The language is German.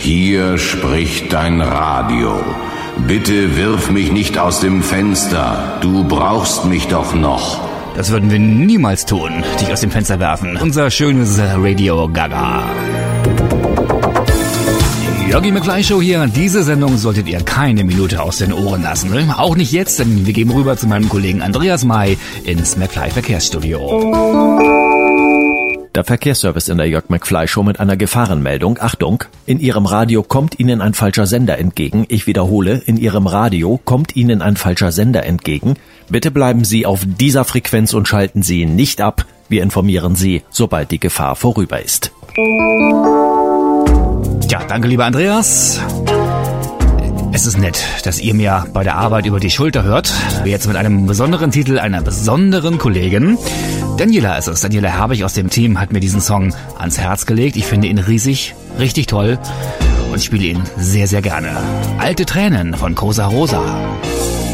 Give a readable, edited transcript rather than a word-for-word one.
Hier spricht dein Radio. Bitte wirf mich nicht aus dem Fenster. Du brauchst mich doch noch. Das würden wir niemals tun, dich aus dem Fenster werfen. Unser schönes Radio Gaga. Jörgi McFly Show hier. Diese Sendung solltet ihr keine Minute aus den Ohren lassen. Auch nicht jetzt, denn wir gehen rüber zu meinem Kollegen Andreas May ins McFly Verkehrsstudio. Der Verkehrsservice in der Jörg McFly Show mit einer Gefahrenmeldung. Achtung, in Ihrem Radio kommt Ihnen ein falscher Sender entgegen. Ich wiederhole, in Ihrem Radio kommt Ihnen ein falscher Sender entgegen. Bitte bleiben Sie auf dieser Frequenz und schalten Sie ihn nicht ab. Wir informieren Sie, sobald die Gefahr vorüber ist. Ja, danke lieber Andreas. Es ist nett, dass ihr mir bei der Arbeit über die Schulter hört. Jetzt mit einem besonderen Titel einer besonderen Kollegin. Daniela ist es. Daniela Herbig aus dem Team hat mir diesen Song ans Herz gelegt. Ich finde ihn riesig, richtig toll und spiele ihn sehr, sehr gerne. Alte Tränen von Cosa Rosa.